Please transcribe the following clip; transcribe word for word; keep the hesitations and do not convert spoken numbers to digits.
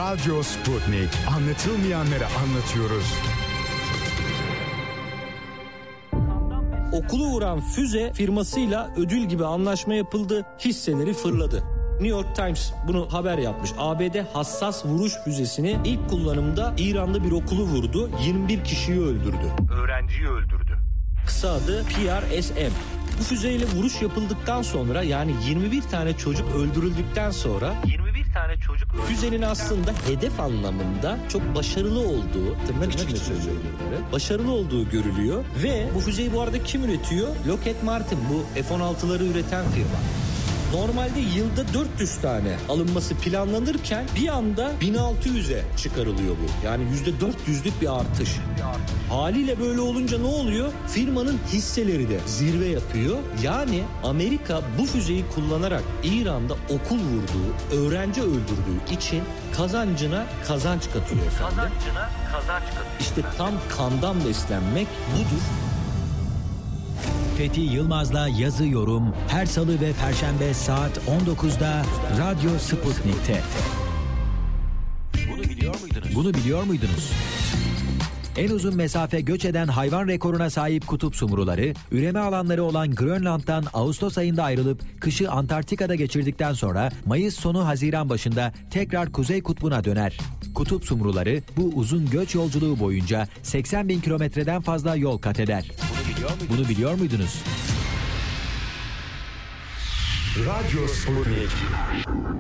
Radyo Sputnik. Anlatılmayanları anlatıyoruz. Okulu vuran füze firmasıyla ödül gibi anlaşma yapıldı. Hisseleri fırladı. New York Times bunu haber yapmış. A B D hassas vuruş füzesini ilk kullanımda İran'da bir okulu vurdu. yirmi bir kişiyi öldürdü. Öğrenciyi öldürdü. Kısa adı P R S M. Bu füzeyle vuruş yapıldıktan sonra, yani yirmi bir tane çocuk öldürüldükten sonra yirmi bir tane çocuk füzenin aslında hedef anlamında çok başarılı olduğu, tırnak içinde söylüyorum, başarılı olduğu görülüyor ve bu füzeyi bu arada kim üretiyor? Lockheed Martin, bu F on altıları üreten firma. Normalde yılda dört yüz tane alınması planlanırken bir anda bin altı yüze çıkarılıyor bu. Yani yüzde dört yüzlük bir artış. Haliyle böyle olunca ne oluyor? Firmanın hisseleri de zirve yapıyor. Yani Amerika bu füzeyi kullanarak İran'da okul vurduğu, öğrenci öldürdüğü için kazancına kazanç katıyor. Kazancına kazanç katıyor. İşte tam kandan beslenmek budur. Fethi Yılmaz'la Yazı Yorum her salı ve perşembe saat on dokuzda Radyo Sputnik'te. Bunu biliyor muydunuz? Bunu biliyor muydunuz? En uzun mesafe göç eden hayvan rekoruna sahip kutup sumruları, üreme alanları olan Grönland'dan Ağustos ayında ayrılıp kışı Antarktika'da geçirdikten sonra Mayıs sonu Haziran başında tekrar Kuzey Kutbu'na döner. Kutup sumruları bu uzun göç yolculuğu boyunca seksen bin kilometreden fazla yol kat eder. Bunu biliyor muydunuz? Bunu biliyor muydunuz? Radyo Sputnik.